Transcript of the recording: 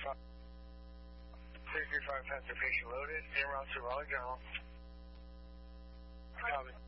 635 passenger patient loaded. En route to Raleigh General. Copy.